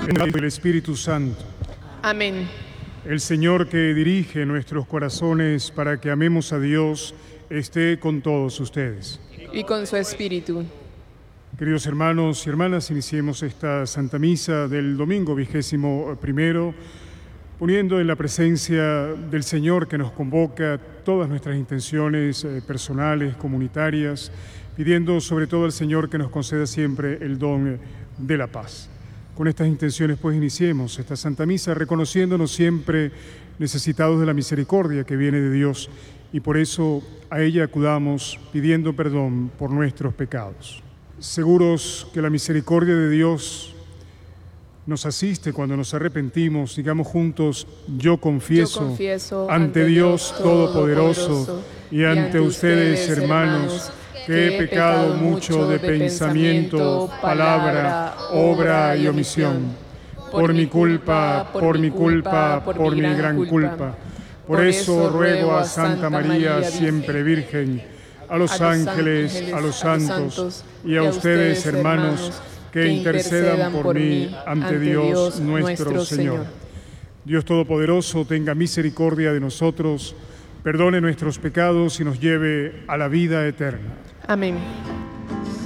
del Espíritu Santo. Amén. El Señor que dirige nuestros corazones para que amemos a Dios esté con todos ustedes. Y con su espíritu. Queridos hermanos y hermanas, iniciemos esta Santa Misa del domingo 21º, poniendo en la presencia del Señor que nos convoca todas nuestras intenciones personales, comunitarias, pidiendo sobre todo al Señor que nos conceda siempre el don de la paz. Con estas intenciones pues iniciemos esta Santa Misa reconociéndonos siempre necesitados de la misericordia que viene de Dios y por eso a ella acudamos pidiendo perdón por nuestros pecados. Seguros que la misericordia de Dios nos asiste cuando nos arrepentimos, digamos juntos, yo confieso ante Dios Todopoderoso y ante ustedes, hermanos, que he pecado mucho de pensamiento, palabra, obra y omisión. Por mi culpa, por mi gran culpa. Por eso ruego a Santa María, siempre Virgen, a los ángeles, a los santos y a ustedes, hermanos, que intercedan por mí ante Dios nuestro Señor. Dios Todopoderoso, tenga misericordia de nosotros, perdone nuestros pecados y nos lleve a la vida eterna. Amén.